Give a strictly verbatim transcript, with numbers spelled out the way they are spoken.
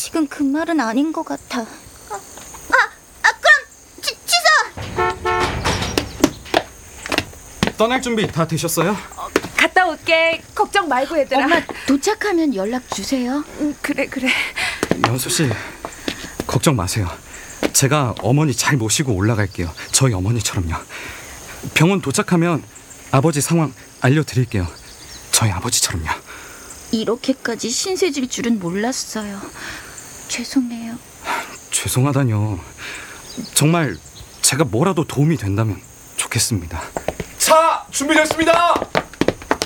지금 그 말은 아닌 것 같아. 아, 아, 아 그럼 치, 취소! 떠날 준비 다 되셨어요? 어, 갔다 올게. 걱정 말고 얘들아. 엄마 도착하면 연락 주세요. 응, 그래 그래. 연수 씨, 걱정 마세요. 제가 어머니 잘 모시고 올라갈게요. 저희 어머니처럼요. 병원 도착하면 아버지 상황 알려드릴게요. 저희 아버지처럼요. 이렇게까지 신세질 줄은 몰랐어요. 죄송해요. 죄송하다뇨. 정말 제가 뭐라도 도움이 된다면 좋겠습니다. 차 준비됐습니다.